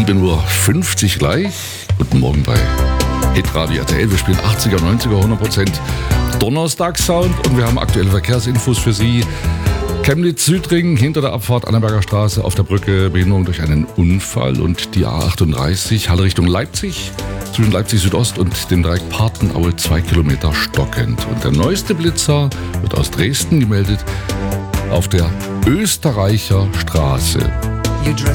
7:50 Uhr gleich. Guten Morgen bei Hitradio RTL. Wir spielen 80er, 90er, 100% Donnerstag-Sound und wir haben aktuelle Verkehrsinfos für Sie. Chemnitz-Südring hinter der Abfahrt Annaberger Straße auf der Brücke, Behinderung durch einen Unfall und die A38 Halle Richtung Leipzig. Zwischen Leipzig Südost und dem Dreieck Partenaue 2 Kilometer stockend. Und der neueste Blitzer wird aus Dresden gemeldet auf der Österreicher Straße. You dress